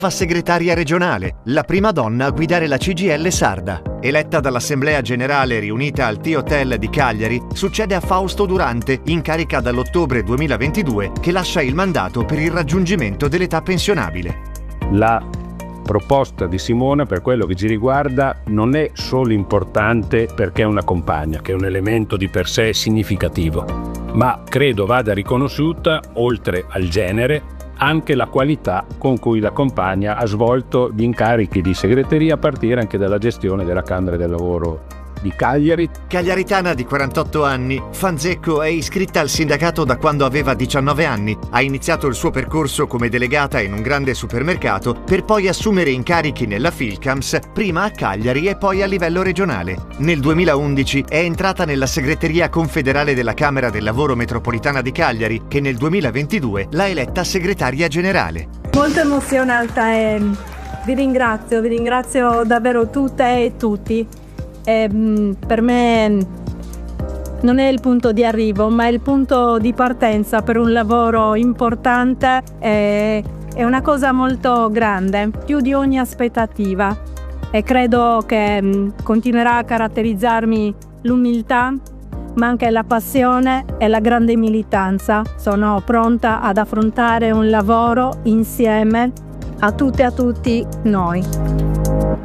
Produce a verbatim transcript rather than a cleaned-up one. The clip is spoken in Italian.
Segretaria regionale, la prima donna a guidare la C G I L sarda. Eletta dall'Assemblea Generale riunita al T-Hotel di Cagliari, succede a Fausto Durante, in carica dall'ottobre duemilaventidue, che lascia il mandato per il raggiungimento dell'età pensionabile. La proposta di Simona, per quello che ci riguarda, non è solo importante perché è una compagna, che è un elemento di per sé significativo, ma credo vada riconosciuta, oltre al genere, anche la qualità con cui la compagna ha svolto gli incarichi di segreteria, a partire anche dalla gestione della Camera del Lavoro di Cagliari. Cagliaritana di quarantotto anni, Fanzecco è iscritta al sindacato da quando aveva diciannove anni. Ha iniziato il suo percorso come delegata in un grande supermercato per poi assumere incarichi nella Filcams, prima a Cagliari e poi a livello regionale. Nel duemilaundici è entrata nella segreteria confederale della Camera del Lavoro Metropolitana di Cagliari, che nel duemilaventidue l'ha eletta segretaria generale. Molto emozionata e vi ringrazio, vi ringrazio davvero tutte e tutti. E, per me non è il punto di arrivo, ma è il punto di partenza per un lavoro importante. E, è una cosa molto grande, più di ogni aspettativa, e credo che mh, continuerà a caratterizzarmi l'umiltà, ma anche la passione e la grande militanza. Sono pronta ad affrontare un lavoro insieme a tutte e a tutti noi.